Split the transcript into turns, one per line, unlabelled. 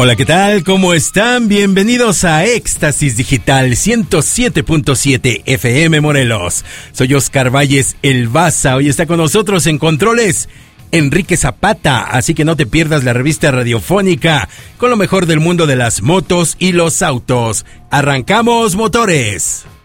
Hola, ¿qué tal? ¿Cómo están? Bienvenidos a Éxtasis Digital 107.7 FM Morelos. Soy Oscar Valles, el Baza. Hoy está con nosotros en controles Enrique Zapata, así que no te pierdas la revista radiofónica con lo mejor del mundo de las motos y los autos. ¡Arrancamos motores!